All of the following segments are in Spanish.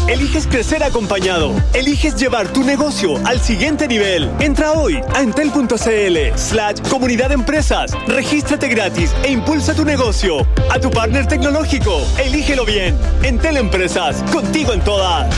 Eliges crecer acompañado. Eliges llevar tu negocio al siguiente nivel. Entra hoy a entel.cl/comunidad de empresas. Regístrate gratis e impulsa tu negocio. A tu partner tecnológico. Elígelo bien. Entel Empresas. Contigo en todas.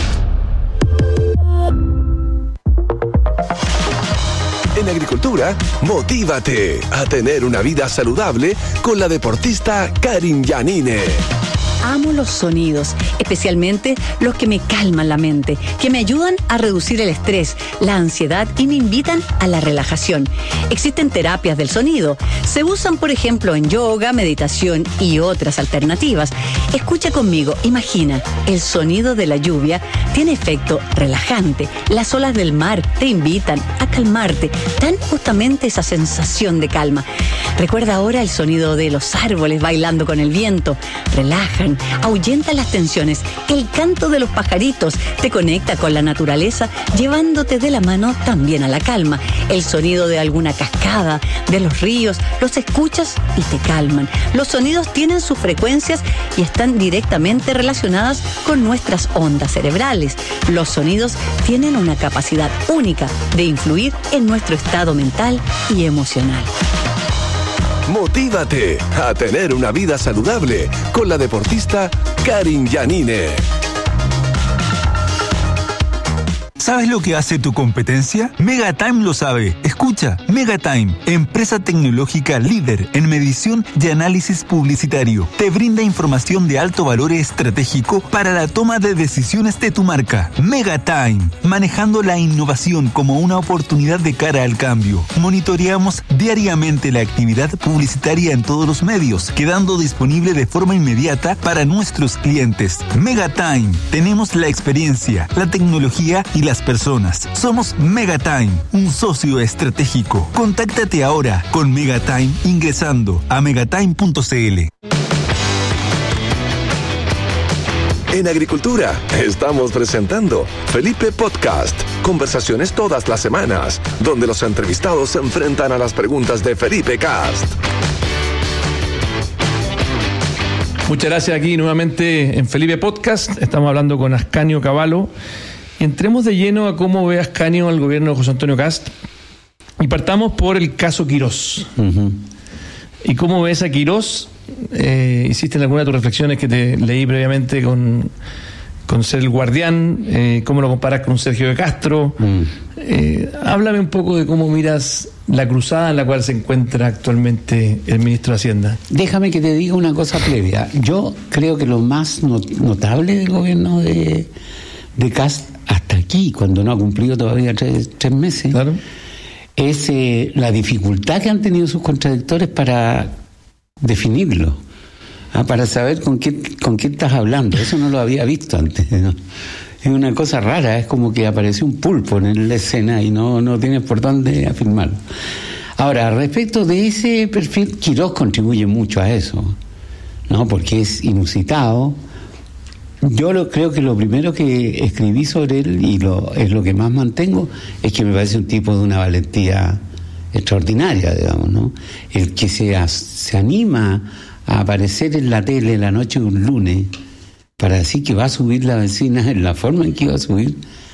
En agricultura, motívate a tener una vida saludable con la deportista Karin Yanine. Amo los sonidos, especialmente los que me calman la mente, que me ayudan a reducir el estrés, la ansiedad y me invitan a la relajación. Existen terapias del sonido. Se usan, por ejemplo, en yoga, meditación y otras alternativas. Escucha conmigo, imagina, el sonido de la lluvia tiene efecto relajante. Las olas del mar te invitan a calmarte. Dan justamente esa sensación de calma. Recuerda ahora el sonido de los árboles bailando con el viento. Relajan, ahuyentan las tensiones. El canto de los pajaritos te conecta con la naturaleza, llevándote de la mano también a la calma. El sonido de alguna cascada, de los ríos, los escuchas y te calman. Los sonidos tienen sus frecuencias y están directamente relacionadas con nuestras ondas cerebrales. Los sonidos tienen una capacidad única de influir en nuestro estado mental y emocional. Motívate a tener una vida saludable con la deportista Karin Yanine. ¿Sabes lo que hace tu competencia? Megatime lo sabe. Escucha, Megatime, empresa tecnológica líder en medición y análisis publicitario. Te brinda información de alto valor estratégico para la toma de decisiones de tu marca. Megatime, manejando la innovación como una oportunidad de cara al cambio. Monitoreamos diariamente la actividad publicitaria en todos los medios, quedando disponible de forma inmediata para nuestros clientes. Megatime, tenemos la experiencia, la tecnología y las personas. Somos Megatime, un socio estratégico. Contáctate ahora con Megatime ingresando a megatime.cl. En agricultura, estamos presentando Felipe Podcast. Conversaciones todas las semanas, donde los entrevistados se enfrentan a las preguntas de Felipe Cast. Muchas gracias aquí nuevamente en Felipe Podcast. Estamos hablando con Ascanio Cavallo. Entremos de lleno a cómo ve Ascanio al gobierno de José Antonio Kast. Y partamos por el caso Quirós. Uh-huh. ¿Y cómo ves a Quirós? Hiciste en algunas de tus reflexiones que te leí previamente con ser el guardián. ¿Cómo lo comparas con Sergio de Castro? Háblame un poco de cómo miras la cruzada en la cual se encuentra actualmente el ministro de Hacienda. Déjame que te diga una cosa previa. Yo creo que lo más notable del gobierno de Kast hasta aquí, cuando no ha cumplido todavía tres meses, claro, es la dificultad que han tenido sus contradictores para definirlo, para saber con qué estás hablando. Eso no lo había visto antes, ¿no? Es una cosa rara, es como que apareció un pulpo en la escena y no tienes por dónde afirmarlo. Ahora, respecto de ese perfil, Quirós contribuye mucho a eso, ¿no? Porque es inusitado. Yo creo que lo primero que escribí sobre él, y es lo que más mantengo, es que me parece un tipo de una valentía extraordinaria, digamos, ¿no? El que se anima a aparecer en la tele la noche de un lunes para decir que va a subir la benzina en la forma en que iba a subir,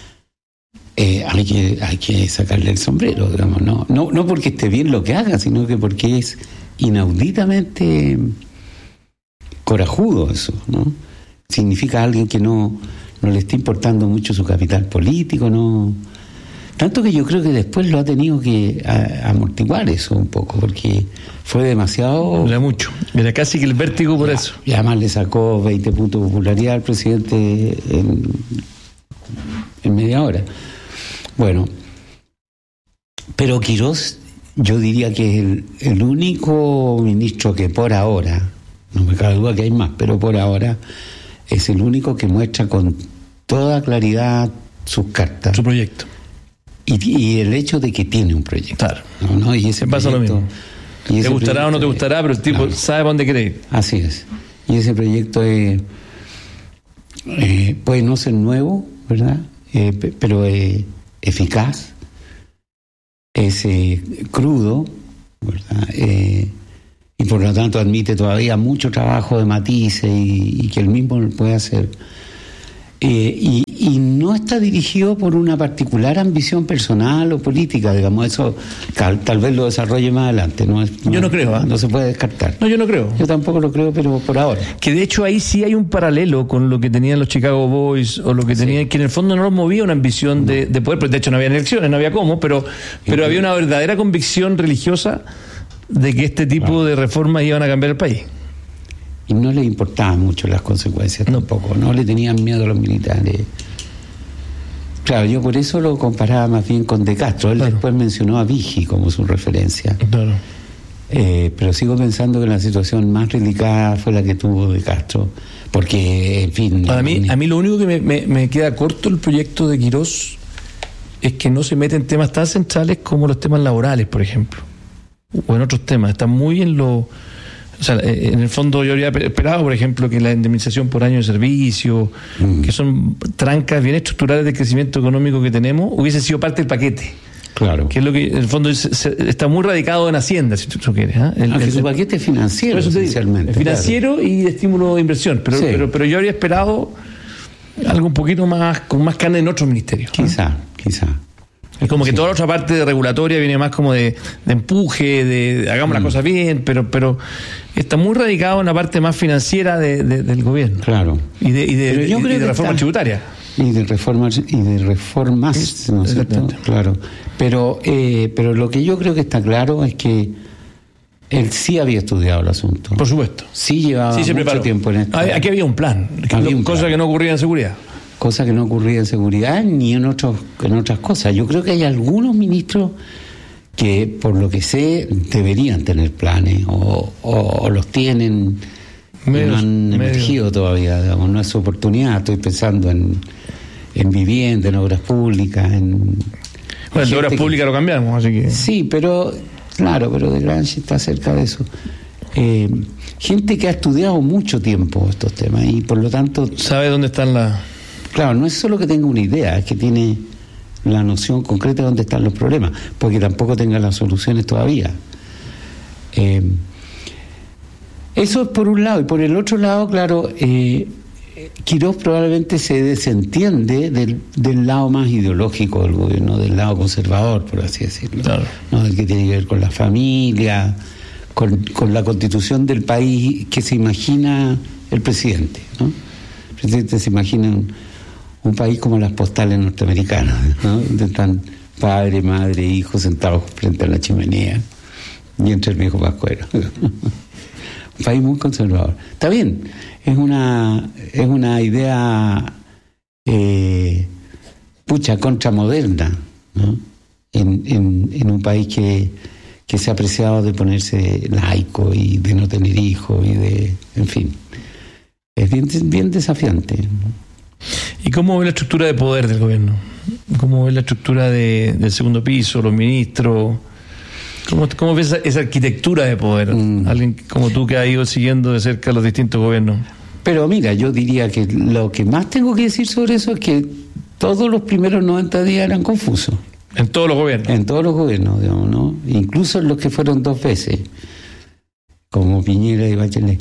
hay que sacarle el sombrero, digamos, no porque esté bien lo que haga, sino que porque es inauditamente corajudo eso, ¿no? Significa alguien que no le está importando mucho su capital político, no. Tanto que yo creo que después lo ha tenido que amortiguar eso un poco, porque fue demasiado. Era mucho, era casi que el vértigo por eso. Y además le sacó 20 puntos de popularidad al presidente en media hora. Bueno, pero Quirós, yo diría que es el único ministro que por ahora, no me cabe duda que hay más, pero por ahora es el único que muestra con toda claridad sus cartas. Su proyecto. Y el hecho de que tiene un proyecto. Claro. ¿No? Y ese pasa proyecto, lo mismo. Te gustará o no te gustará, pero el tipo sabe para dónde quiere ir. Así es. Y ese proyecto puede no ser nuevo, ¿verdad? Pero eficaz, es crudo, ¿verdad? Y por lo tanto admite todavía mucho trabajo de matices y que él mismo puede hacer. Y y no está dirigido por una particular ambición personal o política, digamos. Eso tal vez lo desarrolle más adelante. Yo no creo. No se puede descartar. No, yo no creo. Yo tampoco lo creo, pero por ahora. Que de hecho ahí sí hay un paralelo con lo que tenían los Chicago Boys o lo que tenían, que en el fondo no los movía una ambición de poder, porque de hecho no había elecciones, no había cómo, pero había una verdadera convicción religiosa de que este tipo de reformas iban a cambiar el país. Y no les importaban mucho las consecuencias tampoco, no le tenían miedo a los militares. Claro, yo por eso lo comparaba más bien con De Castro. Él después mencionó a Vigi como su referencia. Claro. Pero sigo pensando que la situación más delicada fue la que tuvo De Castro, porque, en fin... A mí lo único que me queda corto el proyecto de Quirós es que no se mete en temas tan centrales como los temas laborales, por ejemplo, o en otros temas. Está muy en lo... O sea, en el fondo yo habría esperado, por ejemplo, que la indemnización por año de servicio, que son trancas bien estructurales de crecimiento económico que tenemos, hubiese sido parte del paquete. Claro. Que es lo que, en el fondo, está muy radicado en Hacienda, si tú quieres. Su paquete es financiero, esencialmente. Financiero y de estímulo de inversión. Pero yo habría esperado algo un poquito más, con más carne en otros ministerios. Quizá. Es como que toda la otra parte de regulatoria viene más como de empuje, de hagamos las cosas bien, pero está muy radicado en la parte más financiera del gobierno. Claro. Y de reforma tributaria. Y de reformas, ¿no es cierto? Claro. Pero lo que yo creo que está claro es que él sí había estudiado el asunto. Por supuesto. Sí llevaba mucho tiempo en esto. Aquí había un plan. Cosa que no ocurría en seguridad. Cosa que no ocurría en seguridad ni en otras cosas. Yo creo que hay algunos ministros que, por lo que sé, deberían tener planes o los tienen y no han emergido todavía, digamos. No es su oportunidad. Estoy pensando en vivienda, en obras públicas, en obras públicas lo cambiamos, así que... Sí, pero De Grange está cerca de eso. Gente que ha estudiado mucho tiempo estos temas y por lo tanto... ¿Sabe dónde están las...? Claro, no es solo que tenga una idea, es que tiene la noción concreta de dónde están los problemas, porque tampoco tenga las soluciones todavía. Eso es por un lado, y por el otro lado, claro, Quirós probablemente se desentiende del lado más ideológico del gobierno, del lado conservador, por así decirlo, claro. ¿No? Del que tiene que ver con la familia, con la constitución del país que se imagina el presidente, ¿no? El presidente se imagina un país como las postales norteamericanas, ¿no? Donde están padre, madre, hijos sentados frente a la chimenea y entre el viejo pascuero. Un país muy conservador. Está bien, es una idea contramoderna, ¿no? En un país que se ha apreciado de ponerse laico y de no tener hijos y en fin, es bien desafiante. ¿Y cómo ve la estructura de poder del gobierno? ¿Cómo ve la estructura del segundo piso, los ministros? ¿Cómo ves esa arquitectura de poder? Alguien como tú que ha ido siguiendo de cerca los distintos gobiernos. Pero mira, yo diría que lo que más tengo que decir sobre eso es que todos los primeros 90 días eran confusos. ¿En todos los gobiernos? En todos los gobiernos, digamos, ¿no? Incluso en los que fueron 2 veces, como Piñera y Bachelet.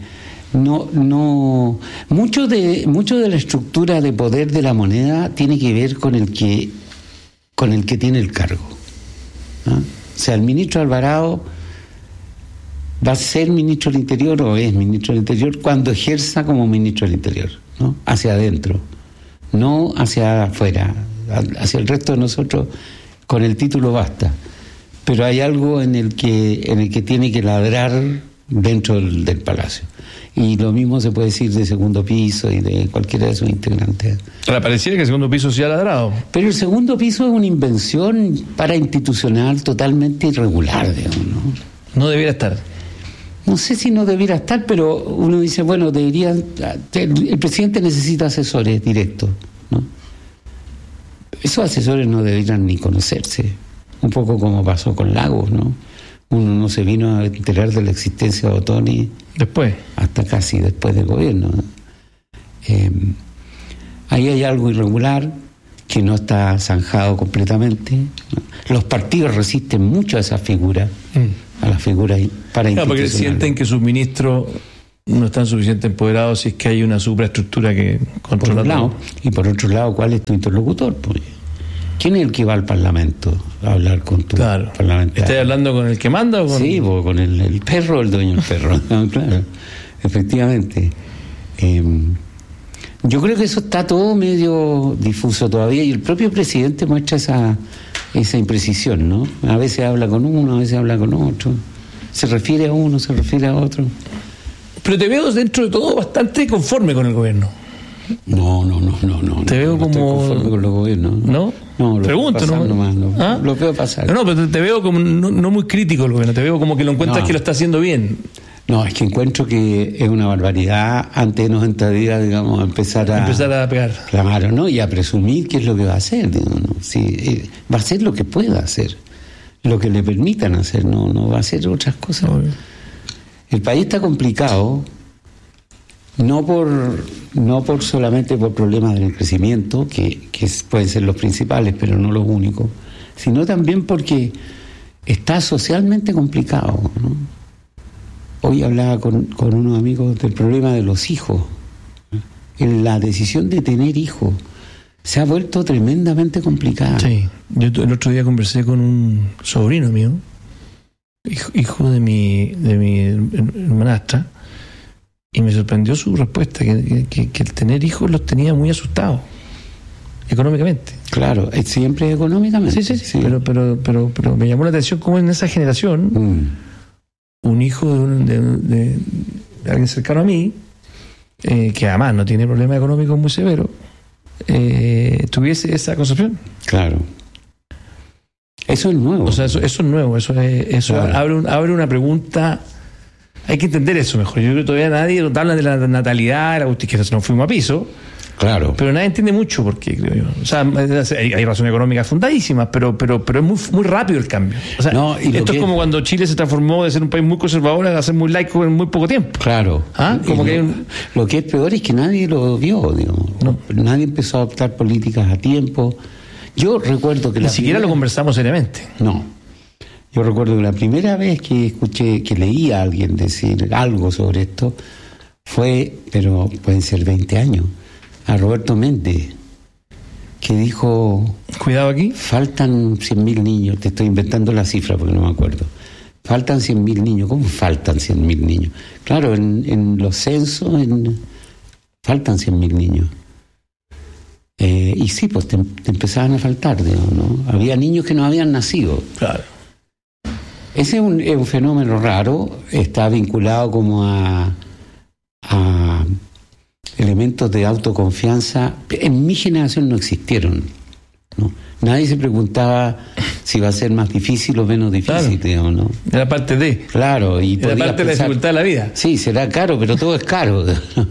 Mucho de la estructura de poder de la moneda tiene que ver con el que tiene el cargo, ¿no? O sea, el ministro Alvarado va a ser ministro del Interior o es ministro del Interior cuando ejerza como ministro del Interior, ¿no? Hacia adentro, no hacia afuera, hacia el resto de nosotros con el título basta, pero hay algo en el que tiene que ladrar dentro del palacio. Y lo mismo se puede decir de segundo piso y de cualquiera de sus integrantes. Ahora, pareciera que el segundo piso se ha ladrado. Pero el segundo piso es una invención parainstitucional totalmente irregular, digamos, ¿no? No debiera estar. No sé si no debiera estar, pero uno dice, bueno, el presidente necesita asesores directos, ¿no? Esos asesores no deberían ni conocerse, un poco como pasó con Lagos, ¿no? Uno no se vino a enterar de la existencia de Ottoni hasta casi después del gobierno, ¿no? Ahí hay algo irregular que no está zanjado completamente, ¿no? Los partidos resisten mucho a esa figura, a las figuras parainstitucionales. Porque sienten que sus ministros no están suficientemente empoderados si es que hay una superestructura que controla todo. Y por otro lado, ¿cuál es tu interlocutor? Pues, ¿quién es el que va al Parlamento a hablar con tu parlamentario? ¿Estás hablando con el que manda o con...? Sí, con el perro, el dueño del perro. No, claro, efectivamente. Yo creo que eso está todo medio difuso todavía y el propio presidente muestra esa imprecisión, ¿no? A veces habla con uno, a veces habla con otro. Se refiere a uno, se refiere a otro. Pero te veo dentro de todo bastante conforme con el gobierno. No. Te veo como... estoy conforme con los gobiernos. ¿No? No, lo pregunto, veo pasar ¿no? nomás, no. ¿Ah? Lo veo pasar. No, pero te veo como no muy crítico el gobierno. Te veo como que lo encuentras que lo está haciendo bien. No, es que encuentro que es una barbaridad antes de nos entrar, digamos, a empezar a pegar. Claro, ¿no? Y a presumir qué es lo que va a hacer, digamos, ¿no? Sí, va a hacer lo que pueda hacer, lo que le permitan hacer, no va a hacer otras cosas. Obvio. El país está complicado, no por solamente por problemas del crecimiento, que pueden ser los principales, pero no los únicos, sino también porque está socialmente complicado, ¿no? Hoy hablaba con unos amigos del problema de los hijos. La decisión de tener hijos se ha vuelto tremendamente complicada. Sí, yo el otro día conversé con un sobrino mío, hijo de mi hermanastra, y me sorprendió su respuesta, que el tener hijos los tenía muy asustados, económicamente. Claro, siempre económicamente. Sí. Pero me llamó la atención cómo en esa generación... un hijo de alguien cercano a mí, que además no tiene problemas económicos muy severos, tuviese esa concepción. Claro. Eso es nuevo. O sea, eso es nuevo. Eso claro. abre una pregunta. Hay que entender eso mejor. Yo creo que todavía nadie habla de la natalidad, que nos fuimos a piso. Claro. Pero nadie entiende mucho por qué, creo yo. O sea, hay razones económicas fundadísimas, pero es muy, muy rápido el cambio. O sea, esto es como cuando Chile se transformó de ser un país muy conservador a ser muy laico en muy poco tiempo. Claro. Como que lo que es peor es que nadie lo vio, digamos. No. Nadie empezó a adoptar políticas a tiempo. Yo recuerdo que ni siquiera lo conversamos seriamente. No. Yo recuerdo que la primera vez que escuché, que leí a alguien decir algo sobre esto, fue, pero pueden ser 20 años, a Roberto Méndez, que dijo... Cuidado aquí. Faltan 100.000 niños, te estoy inventando la cifra porque no me acuerdo. Faltan 100.000 niños. ¿Cómo faltan 100.000 niños? Claro, en los censos faltan 100.000 niños. Y sí, pues te empezaban a faltar, digamos, ¿no? Había niños que no habían nacido. Claro. Ese es un fenómeno raro, está vinculado como a elementos de autoconfianza. En mi generación no existieron, ¿no? Nadie se preguntaba si iba a ser más difícil o menos difícil, claro. Digamos, ¿no? Era parte de... Claro. Y era parte de la dificultad de la vida. Sí, será caro, pero todo es caro.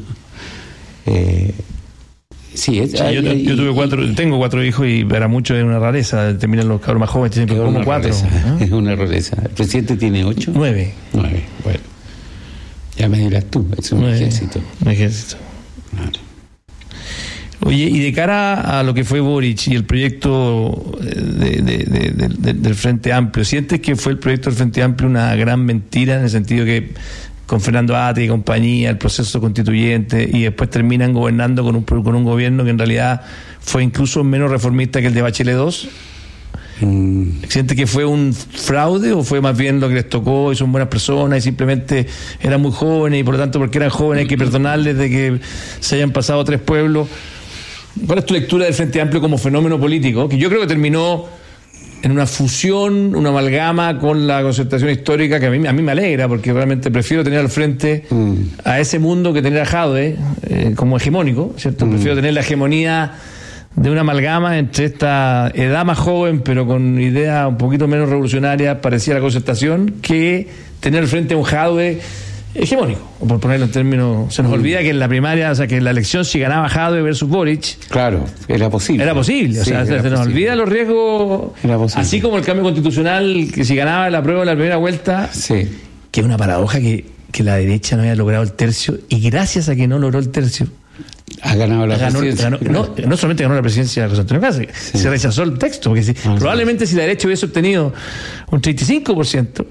Yo tengo 4 hijos y para muchos es una rareza. Terminan los cabros más jóvenes, siempre como 4. Es una rareza. ¿El presidente tiene 8? 9. Bueno. Ya me dirás tú, es un ejército. Un ejército. Claro. Oye, y de cara a lo que fue Boric y el proyecto del Frente Amplio, ¿sientes que fue el proyecto del Frente Amplio una gran mentira en el sentido que con Fernando Atri y compañía, el proceso constituyente, y después terminan gobernando con un gobierno que en realidad fue incluso menos reformista que el de Bachelet II? ¿Siente que fue un fraude o fue más bien lo que les tocó y son buenas personas y simplemente eran muy jóvenes y por lo tanto porque eran jóvenes hay que perdonarles de que se hayan pasado 3 pueblos? ¿Cuál es tu lectura del Frente Amplio como fenómeno político? Que yo creo que terminó en una fusión, una amalgama con la concertación histórica que a mí me alegra, porque realmente prefiero tener al frente a ese mundo que tener a Jadwe como hegemónico, ¿cierto? Prefiero tener la hegemonía de una amalgama entre esta edad más joven pero con ideas un poquito menos revolucionarias, parecida a la concertación, que tener al frente a un Jadwe hegemónico, o por ponerlo en términos, se nos olvida que en la primaria, o sea, que en la elección si ganaba Jadwe versus Boric, claro, era posible, sí, o sea, se nos olvida los riesgos, así como el cambio constitucional, que si ganaba la prueba en la primera vuelta, sí. Que es una paradoja que la derecha no haya logrado el tercio, y gracias a que no logró el tercio, ha ganado la presidencia. No solamente ganó la presidencia de José Antonio Cast, se rechazó el texto, porque probablemente si la derecha hubiese obtenido un 35%,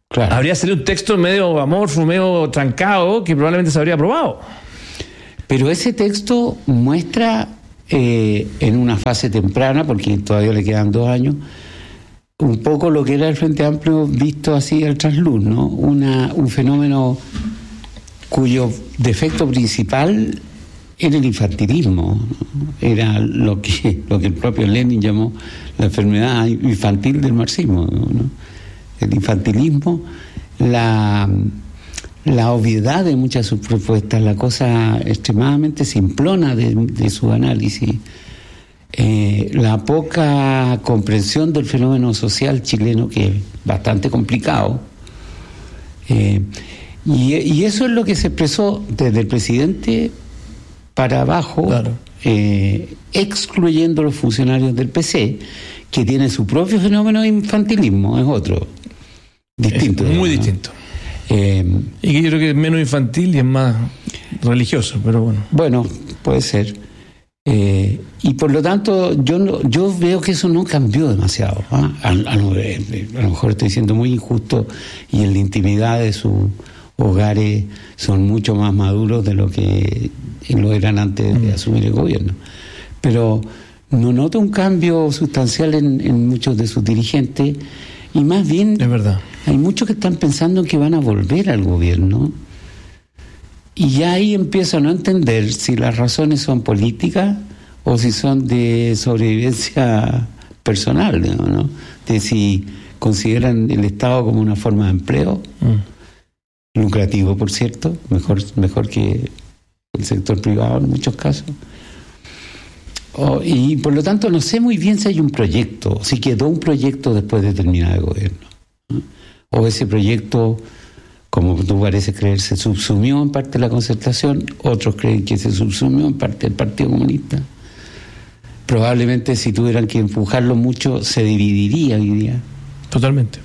Claro. Habría salido un texto medio amorfo, medio trancado, que probablemente se habría aprobado. Pero ese texto muestra, en una fase temprana, porque todavía le quedan 2 años, un poco lo que era el Frente Amplio visto así al trasluz, ¿no? Un fenómeno cuyo defecto principal era el infantilismo, ¿no? Era lo que el propio Lenin llamó la enfermedad infantil del marxismo, ¿no? El infantilismo, la obviedad de muchas de sus propuestas, la cosa extremadamente simplona de su análisis, la poca comprensión del fenómeno social chileno, que es bastante complicado, y eso es lo que se expresó desde el presidente para abajo, claro. Excluyendo los funcionarios del PC, que tiene su propio fenómeno de infantilismo, es otro, distinto. Es muy distinto. Y que yo creo que es menos infantil y es más religioso, pero bueno. Bueno, puede ser. Y por lo tanto, yo veo que eso no cambió demasiado. A lo mejor estoy siendo muy injusto y en la intimidad de sus hogares son mucho más maduros de lo que lo eran antes de asumir el gobierno. Pero no noto un cambio sustancial en muchos de sus dirigentes, y más bien es verdad. Hay muchos que están pensando que van a volver al gobierno, y ya ahí empiezo a no entender si las razones son políticas o si son de sobrevivencia personal, ¿no? De si consideran el Estado como una forma de empleo, lucrativo, por cierto, mejor que el sector privado en muchos casos. Y por lo tanto no sé muy bien si hay un proyecto, si quedó un proyecto después de terminar el gobierno, ¿no? O ese proyecto, como tú pareces creer, se subsumió en parte de la Concertación, otros creen que se subsumió en parte del Partido Comunista. Probablemente si tuvieran que empujarlo mucho, se dividiría hoy día. Totalmente.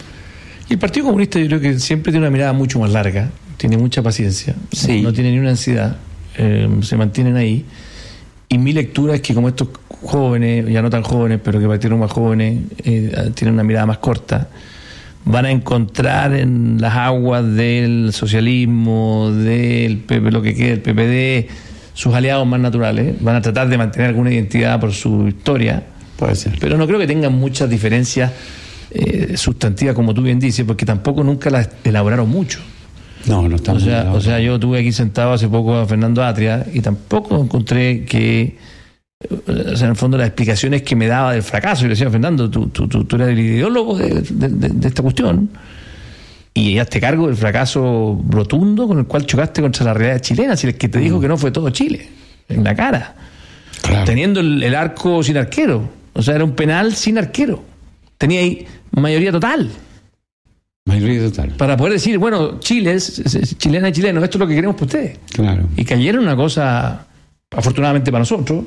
Y el Partido Comunista yo creo que siempre tiene una mirada mucho más larga, tiene mucha paciencia, sí. No tiene ni una ansiedad, se mantienen ahí. Y mi lectura es que como estos jóvenes, ya no tan jóvenes, pero que partieron más jóvenes, tienen una mirada más corta, van a encontrar en las aguas del socialismo, del PP, lo que quede, el PPD, sus aliados más naturales. Van a tratar de mantener alguna identidad por su historia. Puede ser. Pero no creo que tengan muchas diferencias sustantivas, como tú bien dices, porque tampoco nunca las elaboraron mucho. No estamos. O sea, yo tuve aquí sentado hace poco a Fernando Atria y tampoco encontré que, o sea, en el fondo las explicaciones que me daba del fracaso, y le decía, Fernando, tú eres el ideólogo de esta cuestión y ya te cargo del fracaso rotundo con el cual chocaste contra la realidad chilena, si el que te dijo que no fue todo Chile, en la cara, claro. Teniendo el arco sin arquero, o sea, era un penal sin arquero, tenía ahí mayoría total. Mayoría total. Para poder decir, bueno, chilena y chilenos, esto es lo que queremos para ustedes. Claro. Y cayeron una cosa, afortunadamente para nosotros,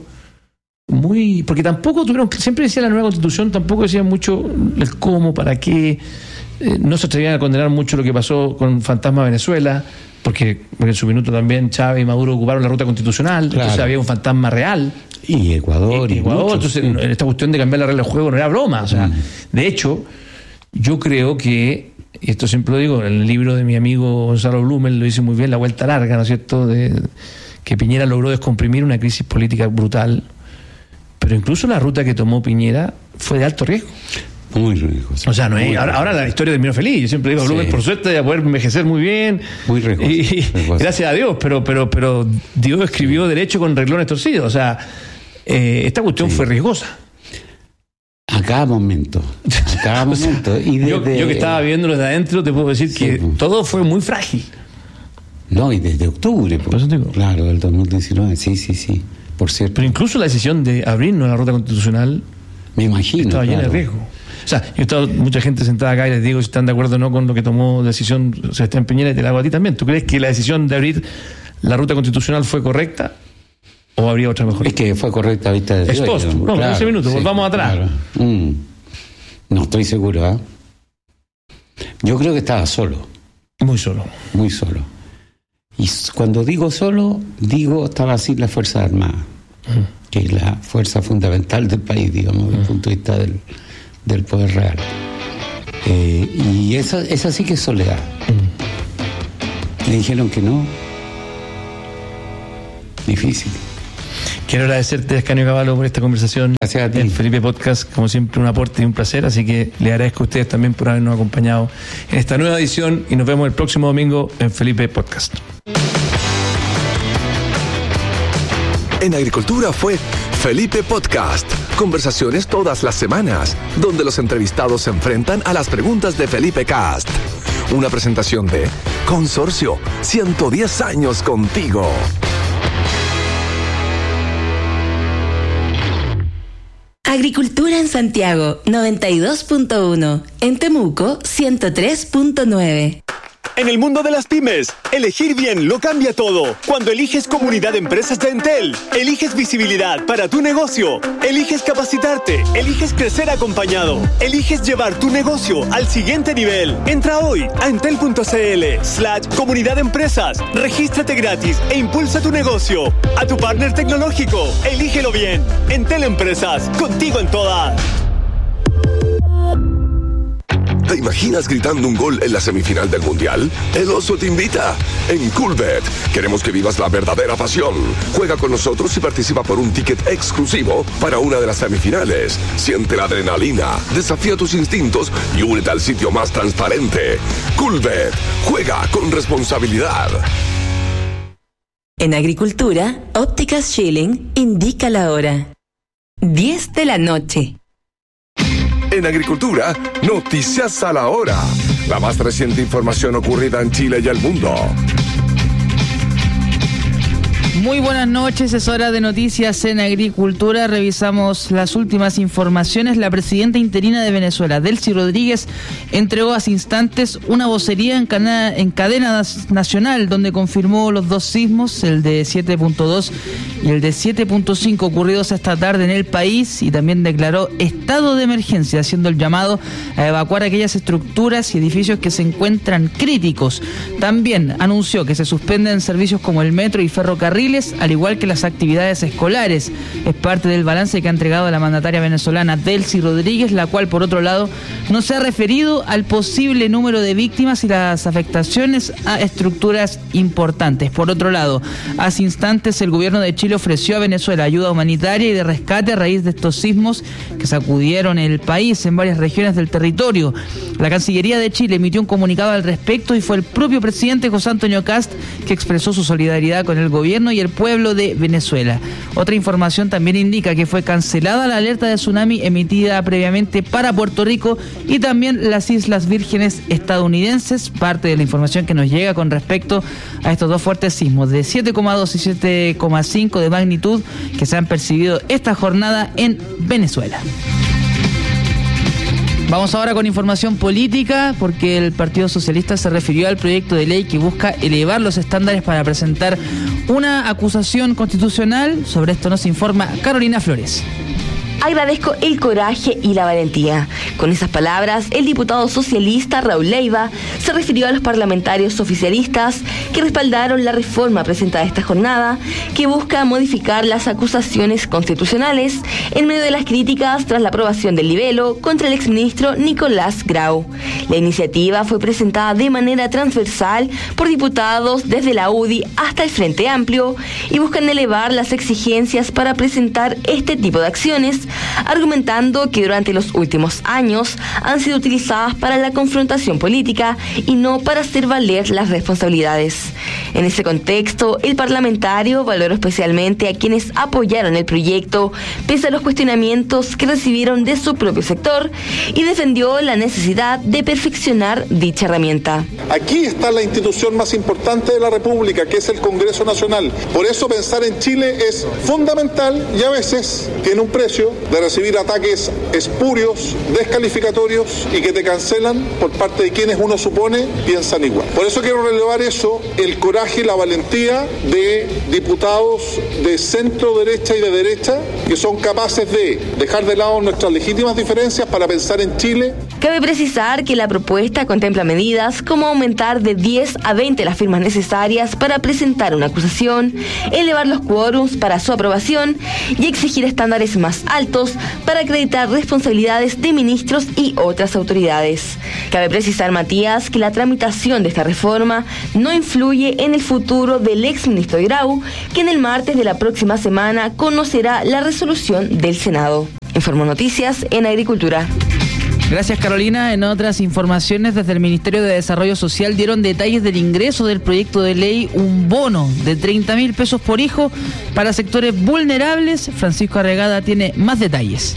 muy. Porque tampoco tuvieron. Siempre decía la nueva Constitución, tampoco decía mucho el cómo, para qué. No se atrevían a condenar mucho lo que pasó con Fantasma Venezuela, porque en su minuto también Chávez y Maduro ocuparon la ruta constitucional, claro. Entonces había un fantasma real. Y Ecuador. Entonces, esta cuestión de cambiar la regla del juego no era broma. O sea, de hecho, yo creo que. Y esto siempre lo digo, en el libro de mi amigo Gonzalo Blumel lo dice muy bien, La Vuelta Larga, ¿no es cierto?, que Piñera logró descomprimir una crisis política brutal, pero incluso la ruta que tomó Piñera fue de alto riesgo. Muy riesgoso. O sea, no es, ahora la historia terminó feliz. Yo siempre digo, Blumel, por suerte, de poder envejecer muy bien. Muy riesgoso. Y gracias a Dios, pero Dios escribió derecho con renglones torcidos. O sea, esta cuestión fue riesgosa. A cada momento. Y desde, yo que estaba viéndolo desde adentro, te puedo decir que todo fue muy frágil. No, y desde octubre. Claro, del 2019. Sí. Por cierto. Pero incluso la decisión de abrirnos a la ruta constitucional, me imagino, estaba llena de riesgo. O sea, yo he estado mucha gente sentada acá y les digo si están de acuerdo o no con lo que tomó decisión Sebastián Piñera, y te la hago a ti también. ¿Tú crees que la decisión de abrir la ruta constitucional fue correcta? ¿O habría otra mejor? Es que fue correcta vista desde hoy. No, claro, 15 minutos, volvamos atrás. Claro. No estoy seguro, ¿eh? Yo creo que estaba solo. Muy solo. Muy solo. Y cuando digo solo, estaba así la Fuerza Armada, que es la fuerza fundamental del país, digamos, desde el punto de vista del poder real. Y esa sí que es soledad. Le dijeron que no. Difícil. Quiero agradecerte, Ascanio Cavallo, por esta conversación. Gracias a ti. En Felipe Podcast, como siempre, un aporte y un placer. Así que le agradezco a ustedes también por habernos acompañado en esta nueva edición y nos vemos el próximo domingo en Felipe Podcast. En Agricultura fue Felipe Podcast. Conversaciones todas las semanas, donde los entrevistados se enfrentan a las preguntas de Felipe Cast. Una presentación de Consorcio, 110 años contigo. Agricultura en Santiago, 92.1. En Temuco, 103.9. En el mundo de las pymes, elegir bien lo cambia todo. Cuando eliges Comunidad de Empresas de Entel, eliges visibilidad para tu negocio, eliges capacitarte, eliges crecer acompañado, eliges llevar tu negocio al siguiente nivel. Entra hoy a entel.cl/Comunidad de Empresas, regístrate gratis e impulsa tu negocio. A tu partner tecnológico, elígelo bien. Entel Empresas, contigo en todas. ¿Te imaginas gritando un gol en la semifinal del Mundial? El Oso te invita. En Coolbet queremos que vivas la verdadera pasión. Juega con nosotros y participa por un ticket exclusivo para una de las semifinales. Siente la adrenalina, desafía tus instintos y únete al sitio más transparente. Coolbet. Juega con responsabilidad. En Agricultura, Ópticas Schilling indica la hora. 10 de la noche. En Agricultura, noticias a la hora. La más reciente información ocurrida en Chile y el mundo. Muy buenas noches, es hora de noticias en Agricultura. Revisamos las últimas informaciones. La presidenta interina de Venezuela, Delcy Rodríguez, entregó hace instantes una vocería en cadena nacional donde confirmó los dos sismos, el de 7.2 y el de 7.5 ocurridos esta tarde en el país, y también declaró estado de emergencia, haciendo el llamado a evacuar aquellas estructuras y edificios que se encuentran críticos. También anunció que se suspenden servicios como el metro y ferrocarril, al igual que las actividades escolares. Es parte del balance que ha entregado la mandataria venezolana Delcy Rodríguez, la cual, por otro lado, no se ha referido al posible número de víctimas y las afectaciones a estructuras importantes. Por otro lado, hace instantes el gobierno de Chile ofreció a Venezuela ayuda humanitaria y de rescate a raíz de estos sismos que sacudieron el país en varias regiones del territorio. La Cancillería de Chile emitió un comunicado al respecto y fue el propio presidente José Antonio Cast que expresó su solidaridad con el gobierno y el pueblo de Venezuela. Otra información también indica que fue cancelada la alerta de tsunami emitida previamente para Puerto Rico y también las Islas Vírgenes estadounidenses, parte de la información que nos llega con respecto a estos dos fuertes sismos de 7,2 y 7,5 de magnitud que se han percibido esta jornada en Venezuela. Vamos ahora con información política, porque el Partido Socialista se refirió al proyecto de ley que busca elevar los estándares para presentar una acusación constitucional. Sobre esto nos informa Carolina Flores. Agradezco el coraje y la valentía. Con esas palabras, el diputado socialista Raúl Leiva se refirió a los parlamentarios oficialistas que respaldaron la reforma presentada esta jornada, que busca modificar las acusaciones constitucionales en medio de las críticas tras la aprobación del libelo contra el exministro Nicolás Grau. La iniciativa fue presentada de manera transversal por diputados desde la UDI hasta el Frente Amplio y buscan elevar las exigencias para presentar este tipo de acciones, argumentando que durante los últimos años han sido utilizadas para la confrontación política y no para hacer valer las responsabilidades. En ese contexto, el parlamentario valoró especialmente a quienes apoyaron el proyecto, pese a los cuestionamientos que recibieron de su propio sector, y defendió la necesidad de perfeccionar dicha herramienta. Aquí está la institución más importante de la República, que es el Congreso Nacional. Por eso pensar en Chile es fundamental y a veces tiene un precio de recibir ataques espurios, descalificatorios y que te cancelan por parte de quienes uno supone piensan igual. Por eso quiero relevar eso, el coraje coraje y la valentía de diputados de centro derecha y de derecha que son capaces de dejar de lado nuestras legítimas diferencias para pensar en Chile. Cabe precisar que la propuesta contempla medidas como aumentar de 10 a 20 las firmas necesarias para presentar una acusación, elevar los quórums para su aprobación y exigir estándares más altos para acreditar responsabilidades de ministros y otras autoridades. Cabe precisar, Matías, que la tramitación de esta reforma no influye en el futuro del exministro Grau, que en el martes de la próxima semana conocerá la resolución del Senado. Informó Noticias en Agricultura. Gracias, Carolina. En otras informaciones, desde el Ministerio de Desarrollo Social dieron detalles del ingreso del proyecto de ley Un Bono de 30.000 pesos por hijo para sectores vulnerables. Francisco Arregada tiene más detalles.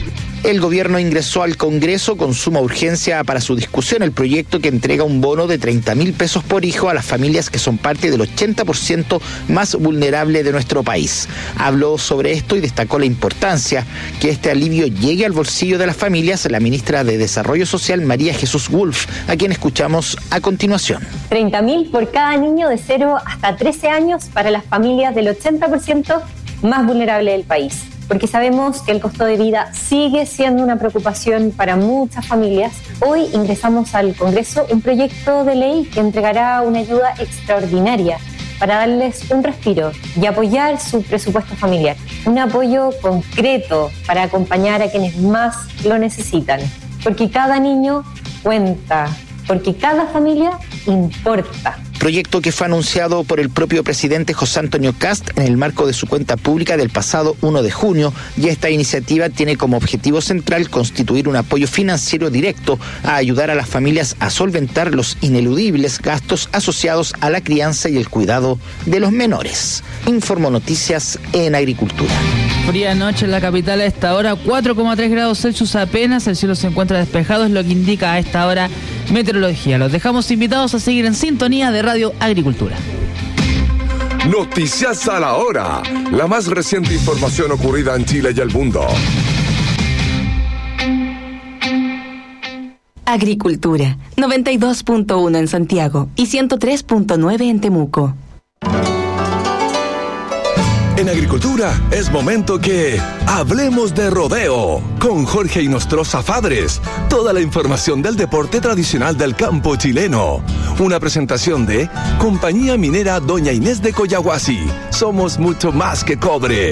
El gobierno ingresó al Congreso con suma urgencia para su discusión el proyecto que entrega un bono de 30.000 pesos por hijo a las familias que son parte del 80% más vulnerable de nuestro país. Habló sobre esto y destacó la importancia que este alivio llegue al bolsillo de las familias la ministra de Desarrollo Social, María Jesús Wolf, a quien escuchamos a continuación. 30.000 por cada niño de 0 hasta 13 años para las familias del 80% más vulnerable del país. Porque sabemos que el costo de vida sigue siendo una preocupación para muchas familias. Hoy ingresamos al Congreso un proyecto de ley que entregará una ayuda extraordinaria para darles un respiro y apoyar su presupuesto familiar. Un apoyo concreto para acompañar a quienes más lo necesitan. Porque cada niño cuenta, porque cada familia importa. Proyecto que fue anunciado por el propio presidente José Antonio Kast en el marco de su cuenta pública del pasado 1 de junio, y esta iniciativa tiene como objetivo central constituir un apoyo financiero directo a ayudar a las familias a solventar los ineludibles gastos asociados a la crianza y el cuidado de los menores. Informó Noticias en Agricultura. Fría noche en la capital a esta hora, 4,3 grados Celsius apenas, el cielo se encuentra despejado, es lo que indica a esta hora meteorología. Los dejamos invitados a seguir en sintonía de Radio Agricultura. Noticias a la hora, la más reciente información ocurrida en Chile y el mundo. Agricultura, 92.1 en Santiago y 103.9 en Temuco. En Agricultura es momento que hablemos de rodeo con Jorge Inostroza Fabres. Toda la información del deporte tradicional del campo chileno. Una presentación de Compañía Minera Doña Inés de Coyahuasi. Somos mucho más que cobre.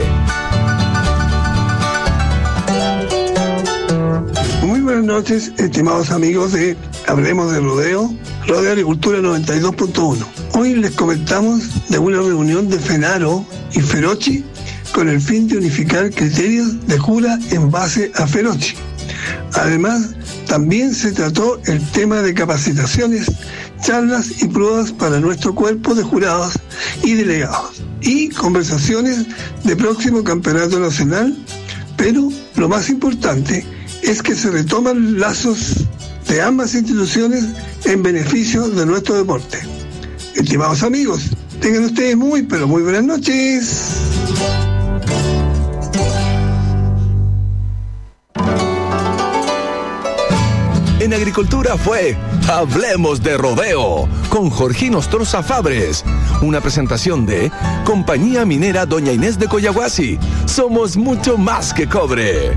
Muy buenas noches, estimados amigos de Hablemos de Rodeo, Radio Agricultura 92.1. Hoy les comentamos de una reunión de FENARO y FEROCHI con el fin de unificar criterios de jura en base a FEROCHI. Además, también se trató el tema de capacitaciones, charlas y pruebas para nuestro cuerpo de jurados y delegados, y conversaciones de próximo campeonato nacional, pero lo más importante es que se retoman lazos de ambas instituciones en beneficio de nuestro deporte. Estimados amigos, tengan ustedes muy, pero muy buenas noches. En Agricultura fue Hablemos de Rodeo con Jorge Inostroza Fabres. Una presentación de Compañía Minera Doña Inés de Coyahuasi. Somos mucho más que cobre.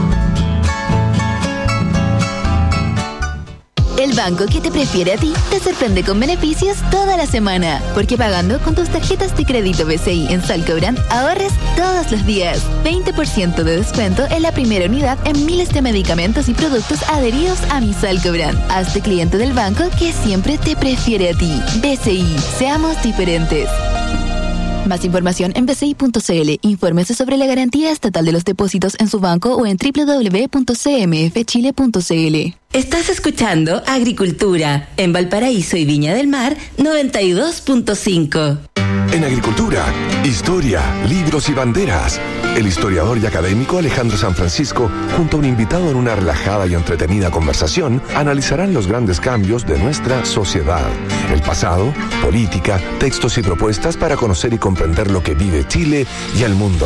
El banco que te prefiere a ti te sorprende con beneficios toda la semana. Porque pagando con tus tarjetas de crédito BCI en Salcobrand, ahorres todos los días. 20% de descuento en la primera unidad en miles de medicamentos y productos adheridos a mi Salcobrand. Hazte cliente del banco que siempre te prefiere a ti. BCI, seamos diferentes. Más información en bci.cl. Infórmese sobre la garantía estatal de los depósitos en su banco o en www.cmfchile.cl. Estás escuchando Agricultura en Valparaíso y Viña del Mar 92.5. En Agricultura, historia, libros y banderas. El historiador y académico Alejandro San Francisco, junto a un invitado en una relajada y entretenida conversación, analizarán los grandes cambios de nuestra sociedad. El pasado, política, textos y propuestas para conocer y comprender lo que vive Chile y el mundo.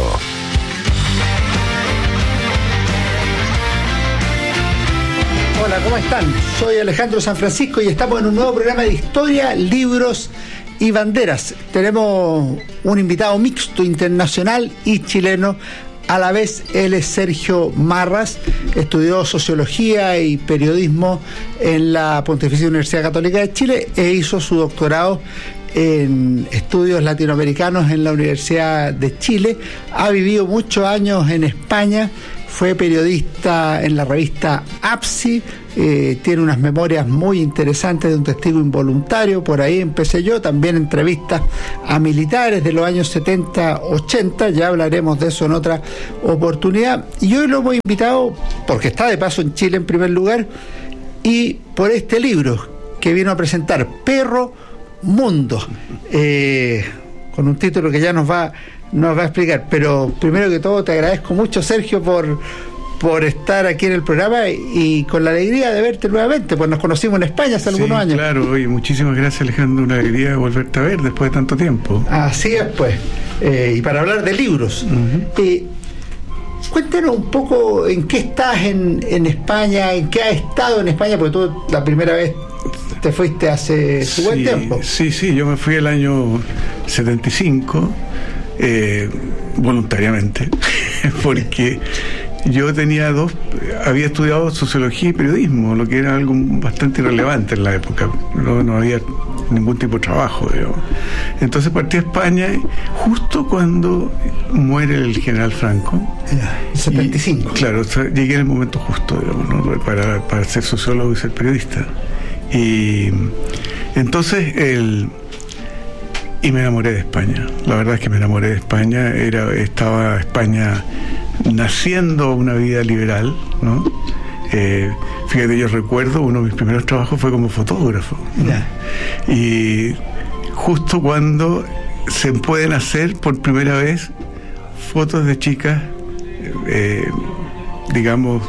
Hola, ¿cómo están? Soy Alejandro San Francisco y estamos en un nuevo programa de historia, libros y banderas. Tenemos un invitado mixto, internacional y chileno. A la vez, él es Sergio Marras, estudió Sociología y Periodismo en la Pontificia Universidad Católica de Chile e hizo su doctorado en estudios latinoamericanos en la Universidad de Chile. Ha vivido muchos años en España, fue periodista en la revista APSI, tiene unas memorias muy interesantes de un testigo involuntario, por ahí empecé yo, también entrevistas a militares de los años 70-80, ya hablaremos de eso en otra oportunidad, y hoy lo hemos invitado porque está de paso en Chile en primer lugar, y por este libro que vino a presentar, Perro Mundo, con un título que ya nos va a explicar, pero primero que todo te agradezco mucho, Sergio, por estar aquí en el programa y con la alegría de verte nuevamente, pues nos conocimos en España hace algunos años. Claro, oye, muchísimas gracias, Alejandro, una alegría de volverte a ver después de tanto tiempo. Así es, pues, y para hablar de libros. Cuéntanos un poco en qué estás en España, en qué has estado en España, porque tú la primera vez te fuiste hace buen tiempo. Sí, yo me fui el año 75, voluntariamente, porque yo había estudiado Sociología y Periodismo, lo que era algo bastante irrelevante en la época, no había ningún tipo de trabajo, digamos. Entonces partí a España justo cuando muere el general Franco. 75. Claro, llegué en el momento justo, digamos, ¿no? para ser sociólogo y ser periodista. Y entonces y me enamoré de España. La verdad es que me enamoré de España. Estaba España naciendo una vida liberal, ¿no? Fíjate, yo recuerdo uno de mis primeros trabajos fue como fotógrafo, ¿no? Y justo cuando se pueden hacer por primera vez fotos de chicas, digamos,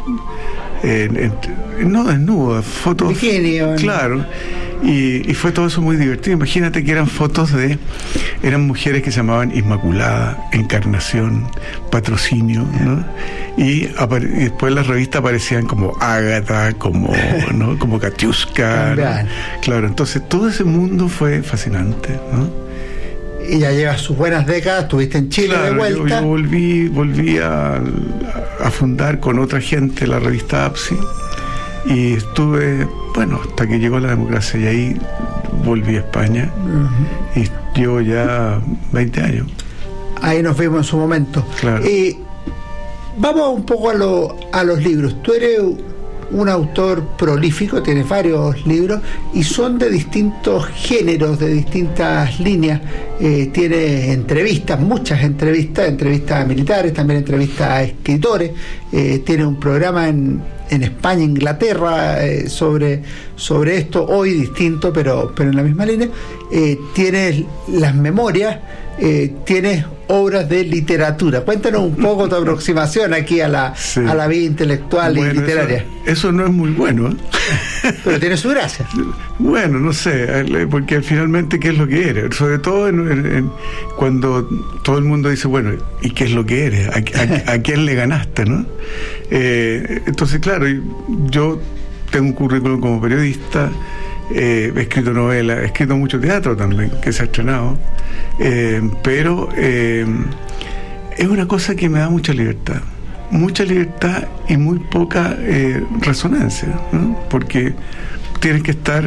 no desnudas, fotos bikini, claro, y fue todo eso muy divertido. Imagínate que eran fotos eran mujeres que se llamaban Inmaculada, Encarnación, Patrocinio, ¿no? Y después en las revistas aparecían como Ágata, como ¿no? como Katiuska, ¿no? Claro, entonces todo ese mundo fue fascinante, ¿no? Y ya llevas sus buenas décadas, estuviste en Chile, claro, de vuelta. Yo volví a fundar con otra gente la revista APSI y estuve, hasta que llegó la democracia, y ahí volví a España y llevo ya 20 años. Ahí nos vimos en su momento. Claro. Vamos un poco a los libros. Tú eres un autor prolífico, tienes varios libros y son de distintos géneros, de distintas líneas. Tienes entrevistas, muchas entrevistas a militares, también entrevistas a escritores. Tienes un programa en España, Inglaterra, sobre esto, hoy distinto, pero en la misma línea. Tienes las memorias, tienes obras de literatura. Cuéntanos un poco tu aproximación aquí a la vida intelectual y literaria. Eso no es muy bueno, ¿eh? Pero tiene su gracia. Bueno, no sé, porque finalmente, ¿qué es lo que eres? Sobre todo cuando todo el mundo dice, bueno, ¿y qué es lo que eres? ¿A quién le ganaste, no? Entonces, claro, yo tengo un currículum como periodista, he escrito novelas, he escrito mucho teatro también, que se ha estrenado, pero es una cosa que me da mucha libertad y muy poca resonancia, ¿no? Porque tienes que estar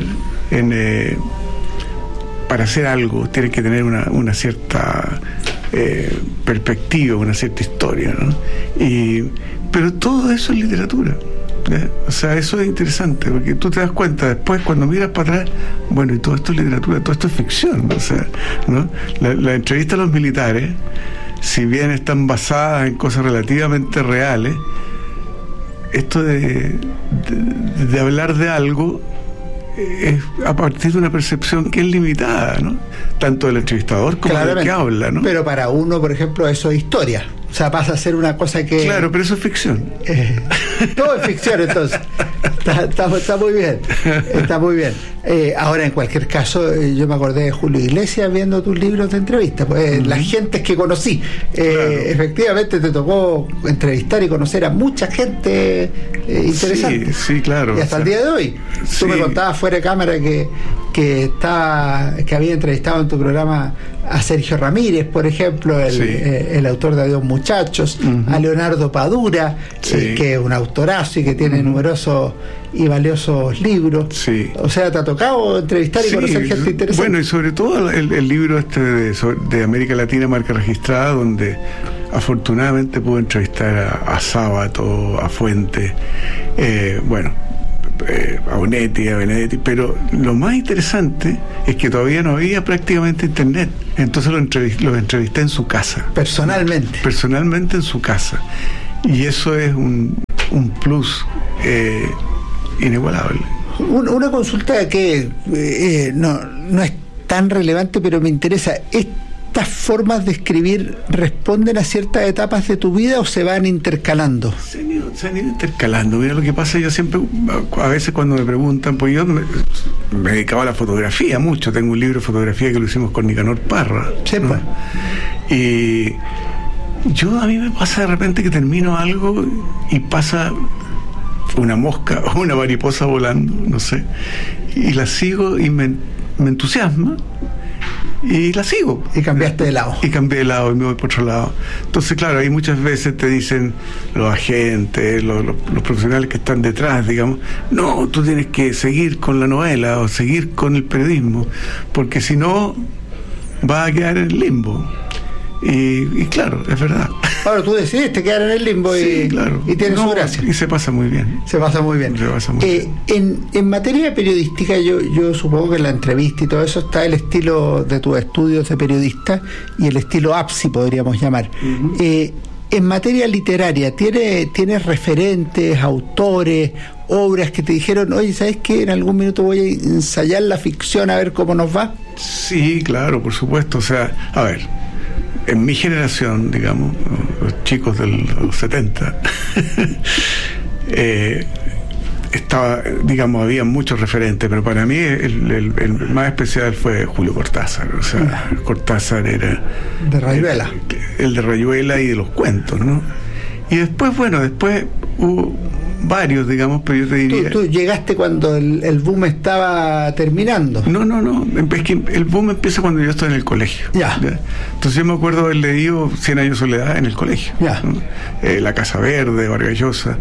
para hacer algo, tienes que tener una cierta perspectiva, una cierta historia, ¿no? Pero todo eso es literatura. O sea, eso es interesante, porque tú te das cuenta después, cuando miras para atrás, bueno, y todo esto es literatura, todo esto es ficción, o sea, ¿no? La entrevista a los militares, si bien están basadas en cosas relativamente reales, esto de hablar de algo es a partir de una percepción que es limitada, ¿no? Tanto del entrevistador como del que habla, ¿no? Pero para uno, por ejemplo, eso es historia. O sea, pasa a ser una cosa que... Claro, pero eso es ficción. Todo es ficción, entonces. Está muy bien. Está muy bien. Ahora, en cualquier caso, yo me acordé de Julio Iglesias viendo tus libros de entrevista, pues las gentes que conocí. Efectivamente te tocó entrevistar y conocer a mucha gente interesante. Sí, claro. Y hasta el día de hoy. Tú me contabas fuera de cámara que había entrevistado en tu programa a Sergio Ramírez, por ejemplo, el autor de Adiós Muchachos, a Leonardo Padura, que es un autorazo y que tiene numerosos y valiosos libros. O sea, te ha tocado entrevistar y conocer gente interesante. Bueno, y sobre todo el libro de América Latina, Marca Registrada, donde afortunadamente pude entrevistar a Sábato, a Fuente, a Onetti, a Benedetti, pero lo más interesante es que todavía no había prácticamente internet, entonces los entrevisté en su casa. Personalmente en su casa, y eso es un plus inigualable. Una consulta que no es tan relevante, pero me interesa. ¿Estas formas de escribir responden a ciertas etapas de tu vida o se van intercalando? Se han ido intercalando. Mira, lo que pasa, yo siempre, a veces cuando me preguntan, pues yo me dedicaba a la fotografía mucho. Tengo un libro de fotografía que lo hicimos con Nicanor Parra, ¿no? Y a mí me pasa de repente que termino algo y pasa una mosca o una mariposa volando, no sé, y la sigo y me entusiasma y la sigo. Y cambiaste de lado. Y cambié de lado y me voy por otro lado. Entonces, claro, ahí muchas veces te dicen los agentes, los profesionales que están detrás, digamos, no, tú tienes que seguir con la novela o seguir con el periodismo, porque si no, va a quedar en el limbo. Y claro, es verdad. Ahora tú decidiste quedar en el limbo y tiene su gracia. Y se pasa muy bien. En materia periodística, yo supongo que en la entrevista y todo eso está el estilo de tus estudios de periodista y el estilo APSI, podríamos llamar. En materia literaria, ¿tienes referentes, autores, obras que te dijeron, oye, ¿sabes qué? En algún minuto voy a ensayar la ficción a ver cómo nos va? Sí, claro, por supuesto. O sea, a ver, en mi generación, digamos, los chicos de los 70, había muchos referentes, pero para mí el más especial fue Julio Cortázar. O sea, Cortázar era de Rayuela. El de Rayuela y de los cuentos, ¿no? Y después hubo varios, digamos, pero yo te diría... ¿Tú llegaste cuando el boom estaba terminando? No, es que el boom empieza cuando yo estoy en el colegio. ¿Ya? Entonces yo me acuerdo haber leído 100 años de soledad en el colegio. ¿No? La Casa Verde, Vargas Llosa,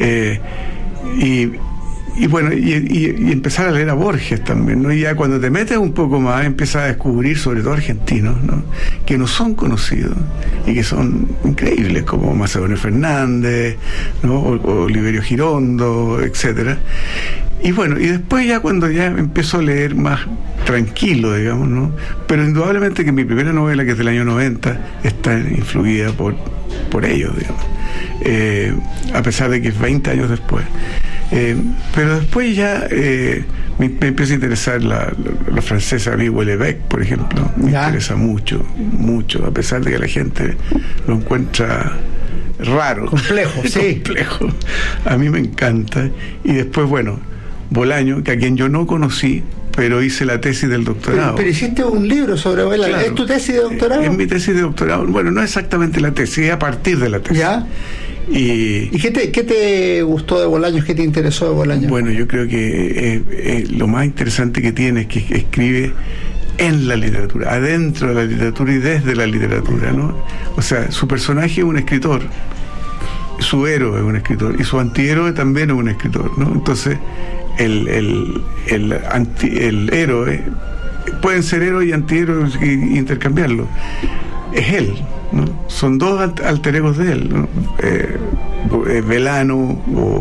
y bueno, y empezar a leer a Borges también, ¿no? Y ya cuando te metes un poco más, empiezas a descubrir, sobre todo argentinos, ¿no?, que no son conocidos y que son increíbles, como Macedonio Fernández, ¿no?, o Oliverio Girondo, etcétera. Y bueno, y después ya cuando ya empiezo a leer más tranquilo, digamos, ¿no? Pero indudablemente que mi primera novela, que es del año 90, está influida por ellos, digamos, a pesar de que es 20 años después. Pero después ya me empieza a interesar la francesa, a mí Houellebecq, por ejemplo, me interesa mucho, a pesar de que la gente lo encuentra raro, complejo, complejo. A mí me encanta. Y después, bueno, Bolaño, que a quien yo no conocí, pero hice la tesis del doctorado. Pero hiciste un libro sobre Bolaño. Claro. ¿Es tu tesis de doctorado? Es mi tesis de doctorado. Bueno, no exactamente la tesis, es a partir de la tesis. ¿Ya? ¿Y qué te gustó de Bolaños? ¿Qué te interesó de Bolaños? Bueno, yo creo que lo más interesante que tiene es que escribe en la literatura, adentro de la literatura y desde la literatura, ¿no? O sea, su personaje es un escritor, su héroe es un escritor y su antihéroe también es un escritor, ¿no? Entonces el héroe, pueden ser héroes y antihéroes e intercambiarlo, es él, ¿no? Son dos alter egos de él, ¿no? Velano,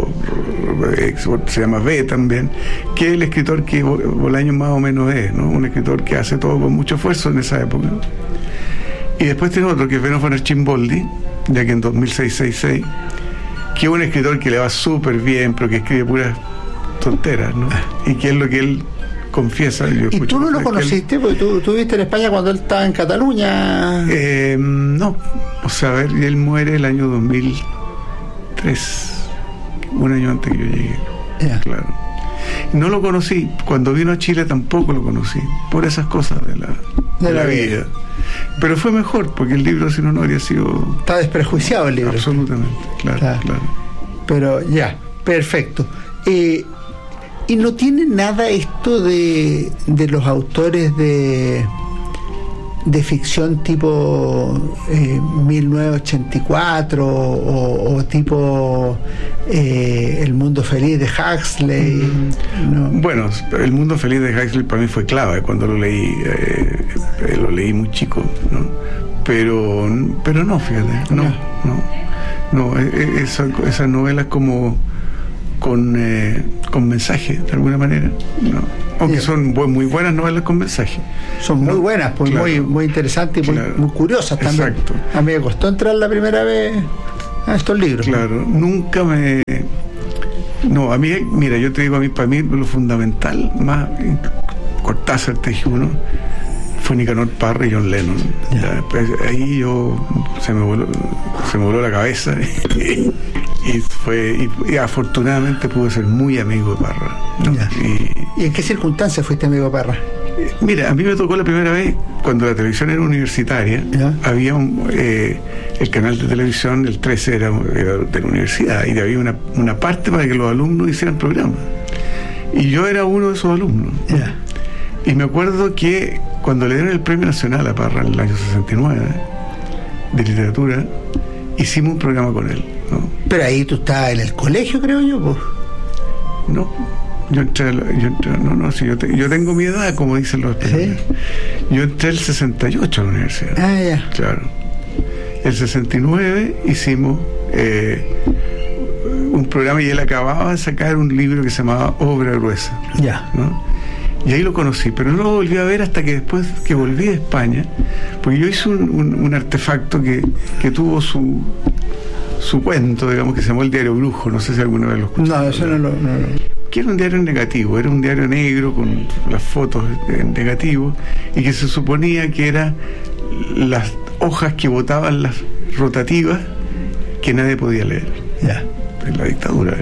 se llama B también, que es el escritor que Bolaños más o menos es, ¿no? Un escritor que hace todo con mucho esfuerzo en esa época. Y después tiene otro que es Beno von Archimboldi, ya que en 2006, que es un escritor que le va súper bien, pero que escribe puras tonteras, ¿no? Y que es lo que él confiesa. ¿Y tú no lo conociste? Porque tú viviste en España cuando él estaba en Cataluña. No, o sea, a ver, él muere el año 2003, un año antes que yo llegué. Claro. No lo conocí. Cuando vino a Chile tampoco lo conocí. Por esas cosas de la vida. Pero fue mejor, porque el libro, si no habría sido... Está desprejuiciado el libro. Absolutamente, claro. Pero ya, perfecto. ¿Y no tiene nada esto de los autores de ficción tipo 1984 o tipo El Mundo Feliz de Huxley? ¿No? Bueno, El Mundo Feliz de Huxley para mí fue clave cuando lo leí. Lo leí muy chico, ¿no? Pero no, fíjate, no, esas novelas como con mensaje, de alguna manera, ¿no? Aunque son muy buenas novelas con mensaje. Son muy buenas, pues, claro, muy interesantes y muy curiosas también. Exacto. A mí me costó entrar la primera vez a estos libros. Claro, nunca me... No, a mí, mira, yo te digo, para mí lo fundamental, más Cortázar, te dije uno, fue Nicanor Parra y John Lennon. Pues, ahí se me voló la cabeza y afortunadamente pude ser muy amigo de Parra, ¿no? ¿Y en qué circunstancias fuiste amigo de Parra? Mira, a mí me tocó la primera vez cuando la televisión era universitaria. Había el canal de televisión, el 13 era de la universidad, y había una parte para que los alumnos hicieran programas, y yo era uno de esos alumnos. Y me acuerdo que cuando le dieron el Premio Nacional a Parra en el año 69 de literatura, hicimos un programa con él, ¿no? Pero ahí tú estabas en el colegio, creo yo, pues. No, yo tengo mi edad, como dicen los españoles. ¿Sí? Yo entré el 68 a la universidad. Claro. El 69 hicimos un programa, y él acababa de sacar un libro que se llamaba Obra Gruesa, ¿no? Y ahí lo conocí, pero no lo volví a ver hasta que después que volví de España, porque yo hice un artefacto que tuvo su cuento, digamos, que se llamó El Diario Brujo. No sé si alguna vez lo escuchaste. No, eso no. Que era un diario negativo, era un diario negro con las fotos en negativo, y que se suponía que eran las hojas que botaban las rotativas que nadie podía leer en la dictadura.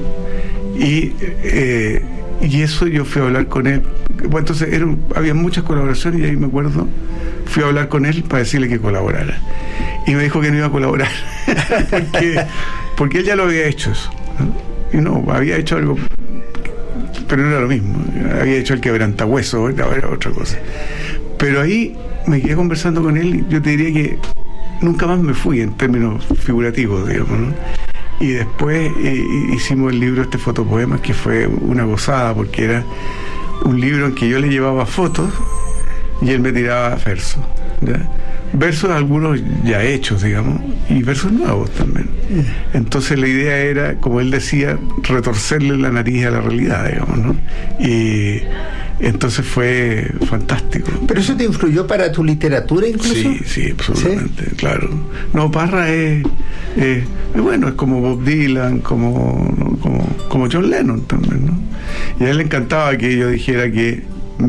Y eso yo fui a hablar con él. Bueno, entonces había muchas colaboraciones, y ahí me acuerdo, fui a hablar con él para decirle que colaborara, y me dijo que no iba a colaborar porque él ya lo había hecho eso, ¿no? Y no, había hecho algo, pero no era lo mismo. Había hecho El Quebrantahuesos, era otra cosa. Pero ahí me quedé conversando con él, y yo te diría que nunca más me fui en términos figurativos, digamos, ¿no? Y después hicimos el libro Fotopoemas, que fue una gozada, porque era un libro en que yo le llevaba fotos y él me tiraba versos, ¿ya? Versos algunos ya hechos, digamos, y versos nuevos también. Entonces la idea era, como él decía, retorcerle la nariz a la realidad, digamos, ¿no? Y entonces fue fantástico. ¿Pero eso te influyó para tu literatura incluso? Sí, absolutamente, ¿sí? Claro. No, Parra es bueno, es como Bob Dylan, como John Lennon también, ¿no? Y a él le encantaba que yo dijera que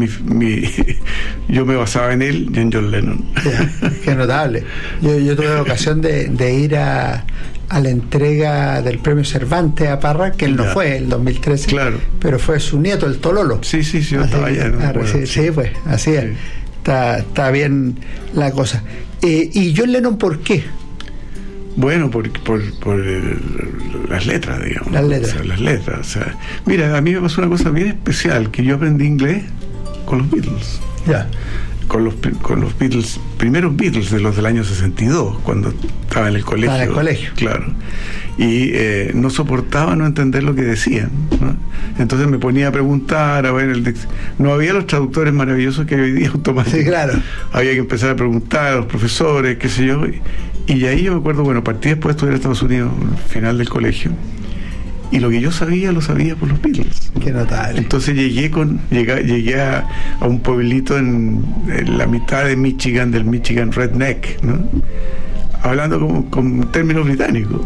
yo me basaba en él y en John Lennon. Qué notable. Yo tuve la ocasión de ir a la entrega del premio Cervantes a Parra, que él no fue el 2013, claro, pero fue su nieto, el Tololo. Sí, yo estaba allá, ¿no? Sí, pues, así es. Está bien la cosa. ¿Y John Lennon por qué? Bueno, por las letras, digamos. Las letras. O sea, mira, a mí me pasó una cosa bien especial, que yo aprendí inglés con los Beatles. Con los Beatles, primeros Beatles de los del año 62, cuando estaba en el colegio. Claro. Y no soportaba no entender lo que decían, ¿no? Entonces me ponía a preguntar, a ver no había los traductores maravillosos que hoy día automáticamente. Sí, claro. Había que empezar a preguntar a los profesores, qué sé yo. Y ahí yo me acuerdo, bueno, partí después de estudiar en Estados Unidos, al final del colegio, y lo que yo sabía, lo sabía por los Beatles. Qué notable. Entonces llegué a un pueblito en la mitad de Michigan, del Michigan Redneck, ¿no? Hablando con términos británicos.